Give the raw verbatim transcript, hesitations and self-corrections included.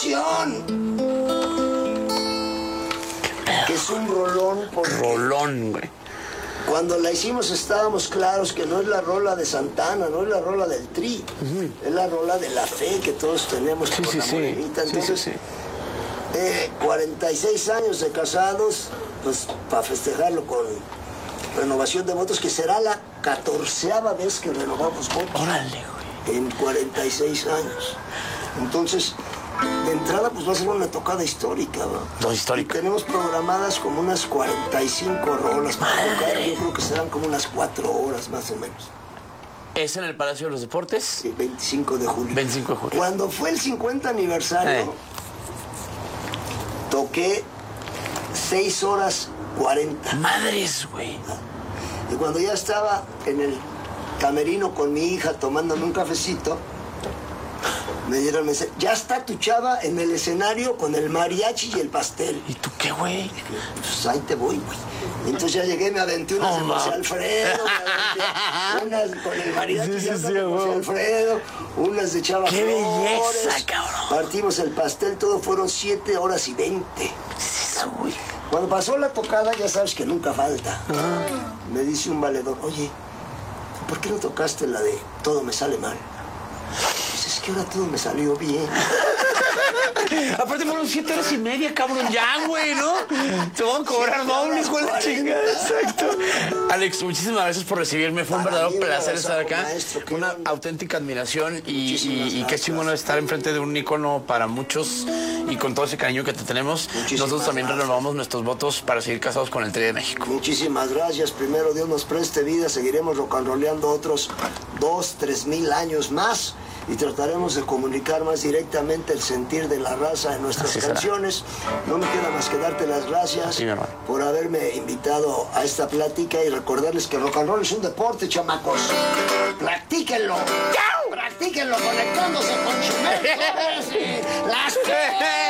canción. Que es un rolón. Porque rolón, güey. Cuando la hicimos estábamos claros que no es la rola de Santana, no es la rola del Tri, uh-huh. es la rola de la fe que todos tenemos sí, con sí, la sí. morenita. Entonces, sí, sí, sí. Eh, cuarenta y seis años de casados, pues para festejarlo con renovación de votos, que será la catorceava vez que renovamos votos. Órale, güey. En cuarenta y seis años. Entonces, de entrada, pues va a ser una tocada histórica, ¿no? No, histórica. Y tenemos programadas como unas cuarenta y cinco rolas para tocar. Yo creo que serán como unas cuatro horas más o menos. ¿Es en el Palacio de los Deportes? Sí, veinticinco de julio. veinticinco de julio. Cuando fue el cincuenta aniversario, eh. toqué seis horas cuarenta. Madres, güey. Y cuando ya estaba en el camerino con mi hija tomándome un cafecito, me dieron mensaje, ya está tu chava en el escenario con el mariachi y el pastel. ¿Y tú qué, güey? Pues ahí te voy, güey. Entonces ya llegué, me aventé unas oh, de José Alfredo, me aventé unas con el mariachi sí, sí, sí, de José Alfredo, unas de Chava ¡Qué Flores, belleza, cabrón! Partimos el pastel, todo fueron siete horas y veinte. ¿Qué es eso, güey? Cuando pasó la tocada, ya sabes que nunca falta. Ah. Me dice un valedor, oye, ¿por qué no tocaste la de Todo me sale mal? Pues es que ahora todo me salió bien. Aparte fueron siete horas y media, cabrón, ya, güey, ¿no? Te van a cobrar doble, hijo de la chingada. Exacto. Alex, muchísimas gracias por recibirme. Fue un Para verdadero mí, placer estar acá. Maestro, una onda. auténtica admiración y, y, y qué chingón estar enfrente de un ícono para muchos y con todo ese cariño que te tenemos. Muchísimas Nosotros también gracias. renovamos nuestros votos para seguir casados con el Tri de México. Muchísimas gracias. Primero Dios nos preste vida. Seguiremos rock and rollando otros dos, tres mil años más. Y trataremos de comunicar más directamente el sentir de la raza en nuestras Así canciones. Será. No me queda más que darte las gracias sí, por haberme invitado a esta plática y recordarles que el rock and roll es un deporte, chamacos. ¡Practíquenlo! ¡Chao! ¡Practíquenlo conectándose con Chumel Torres y las